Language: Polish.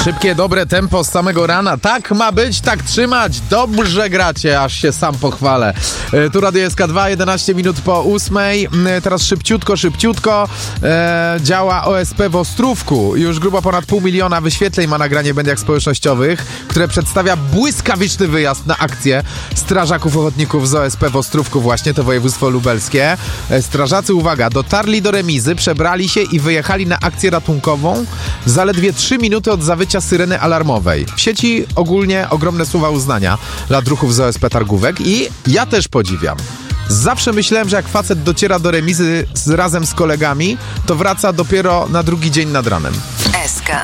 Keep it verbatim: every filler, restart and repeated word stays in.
Szybkie, dobre tempo z samego rana. Tak ma być, tak trzymać. Dobrze gracie, aż się sam pochwalę. E, tu Radio S K dwa, jedenaście minut po ósmej. E, teraz szybciutko, szybciutko. E, działa O S P w Ostrówku. Już grubo ponad pół miliona wyświetleń ma nagranie w mediach społecznościowych, które przedstawia błyskawiczny wyjazd na akcję strażaków ochotników z O S P w Ostrówku właśnie, to województwo lubelskie. E, strażacy, uwaga, dotarli do remizy, przebrali się i wyjechali na akcję ratunkową zaledwie trzy minuty od zawycia syreny alarmowej. W sieci ogólnie ogromne słowa uznania dla druhów z O S P Targówek i ja też podziwiam. Zawsze myślałem, że jak facet dociera do remizy z, razem z kolegami, to wraca dopiero na drugi dzień nad ranem. S K